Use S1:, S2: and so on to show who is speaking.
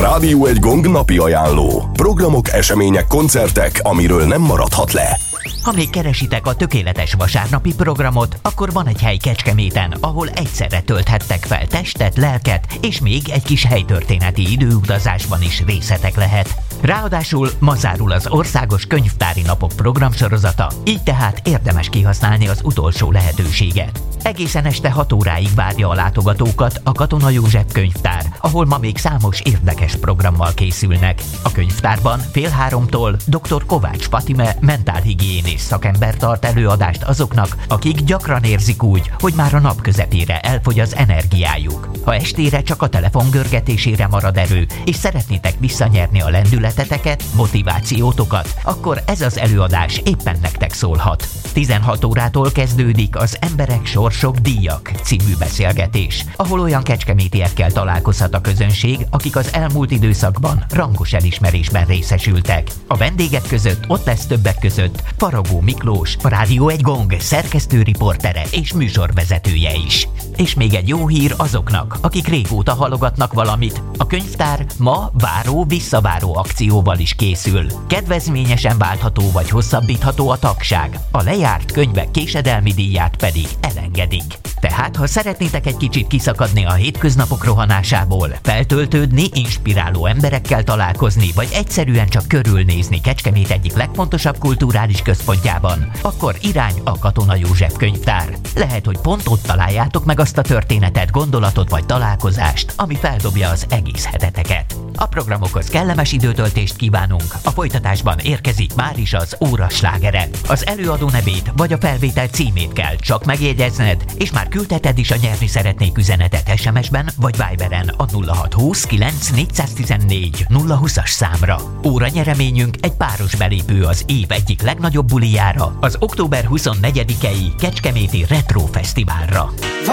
S1: Rádió egy Gong napi ajánló. Programok, események, koncertek, amiről nem maradhat le.
S2: Ha még keresitek a tökéletes vasárnapi programot, akkor van egy hely Kecskeméten, ahol egyszerre tölthettek fel testet, lelket, és még egy kis helytörténeti időutazásban is részetek lehet. Ráadásul ma zárul az Országos Könyvtári Napok programsorozata, így tehát érdemes kihasználni az utolsó lehetőséget. Egészen este 6 óráig várja a látogatókat a Katona József Könyvtár, ahol ma még számos érdekes programmal készülnek. A könyvtárban fél 3-tól dr. Kovács Fatime mentálhigiénész szakember tart előadást azoknak, akik gyakran érzik úgy, hogy már a nap közepére elfogy az energiájuk. Ha estére csak a telefon görgetésére marad erő, és szeretnétek visszanyerni a lendületeteket, motivációtokat, akkor ez az előadás éppen nektek szólhat. 16 órától kezdődik az Emberek, Sorsok, Díjak című beszélgetés, ahol olyan kecskemétiekkel találkozhat a közönség, akik az elmúlt időszakban rangos elismerésben részesültek. A vendégek között ott lesz többek között Faragó Miklós, a Rádió egy Gong szerkesztő riportere és műsorvezetője is. És még egy jó hír azoknak, akik régóta halogatnak valamit. A könyvtár ma váró-visszaváró akcióval is készül. Kedvezményesen váltható vagy hosszabbítható a tagság. A lejárt könyvek késedelmi díját pedig elengedik. Tehát, ha szeretnétek egy kicsit kiszakadni a hétköznapok rohanásából, feltöltődni, inspiráló emberekkel találkozni, vagy egyszerűen csak körülnézni Kecskemét egyik legfontosabb kulturális központjában, akkor irány a Katona József Könyvtár. Lehet, hogy pont ott találjátok meg azt a történetet, gondolatot vagy találkozást, ami feldobja az egész heteteket. A programokhoz kellemes időtöltést kívánunk, a folytatásban érkezik már is az óra slágere. Az előadó nevét vagy a felvétel címét kell csak megjegyezned, és már küldheted is a nyerni szeretnék üzenetet SMS-ben vagy Viberen a 0620 9 414 020-as számra. Óranyereményünk egy páros belépő az év egyik legnagyobb bulijára, az október 24-i Kecskeméti Retro Fesztiválra.